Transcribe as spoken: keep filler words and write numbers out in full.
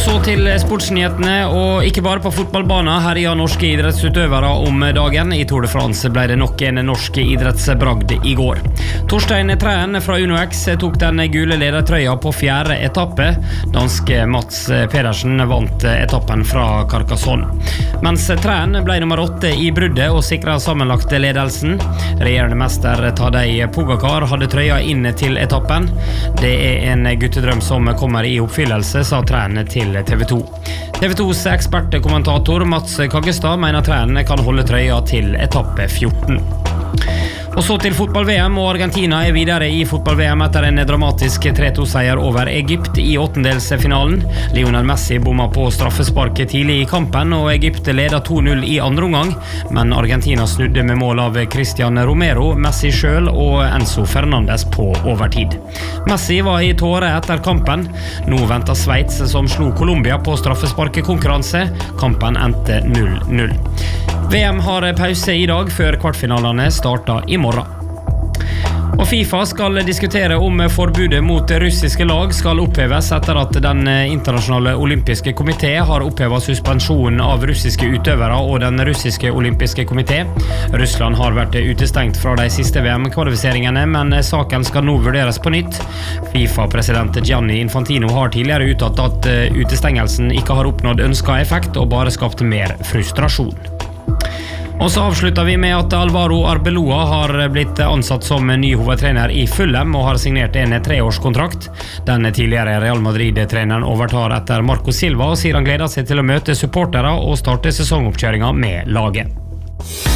Og så til sportsnyhetene, og ikke bare på fotballbanen. Herja norske idrettsutøvere om dagen. I Tour de France ble det nok en norsk idrettsbragd i går. Torstein Træn fra Uno X tok den gule ledertrøya på fjerde etappe. Danske Mats Pedersen vant etappen fra Carcassonne. Mens Træn ble nummer åtte i bruddet og sikret sammenlagt ledelsen. Regjerende mester Tadej Pogacar hadde trøya inn til etappen. Det er en guttedrøm som kommer i oppfyllelse, sa Træn til T V to. T V tos ekspertkommentator Mats Kaggestad mener Træn kan holde trøya til etappe fjorten. Og så til fotball-V M, og Argentina er videre i fotball-V M etter en dramatisk tre to seier over Egypt i åttendelsfinalen. Lionel Messi bomma på straffesparket tidlig i kampen, og Egypt leder to null i andre omgang, men Argentina snudde med mål av Cristian Romero, Messi selv og Enzo Fernandes på overtid. Messi var i tåre etter kampen. Nå venter Sveits som slo Colombia på straffesparkekonkurranse. Kampen endte null null. V M har pause i dag før kvartfinalene starter i morgen. Og FIFA skal diskutere om forbudet mot russiske lag skal oppheves etter at den internasjonale olympiske komité har opphevet suspensjonen av russiske utøvere og den russiske olympiske komité. Russland har vært utestengt fra de siste V M-kvalifiseringene, men saken skal nå vurderes på nytt. FIFA-president Gianni Infantino har tidligere uttalt at utestengelsen ikke har oppnådd ønsket effekt og bare skapt mer frustrasjon. Og så avslutter vi med at Alvaro Arbeloa har blitt ansatt som ny hovedtrener i Fulham og har signert en treårskontrakt. Den tidligere Real Madrid-treneren overtar etter Marco Silva og sier han gleder seg til å møte supportere og starte sesongoppkjøringen med laget.